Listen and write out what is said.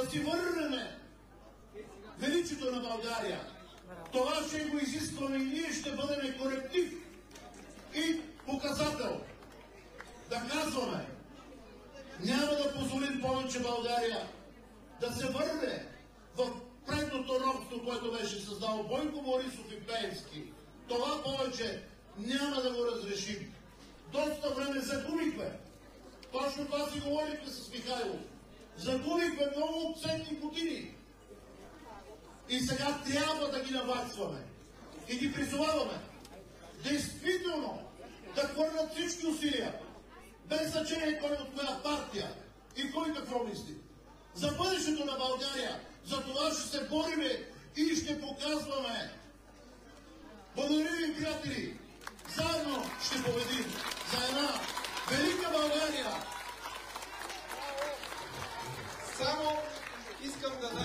да си върнем величието на България. Това ще го изискваме и ние ще бъдем коректив и показател. Да казваме, няма да позволим повече България да се върне в предното робство, което беше създал Бойко Борисов и Пеевски. Това повече няма да го разрешим. Доста време загубихме. Точно това си говорихме с Михайлов. Загубихме много ценни години. И сега трябва да ги наваксваме. И ги призоваваме действително да хвърлят всички усилия, без значение кой от коя партия и кой какво мисли. За бъдещето на България, за това ще се бориме и ще показваме. Благодаря ви, приятели! Заедно ще победим за една велика България! Само искам да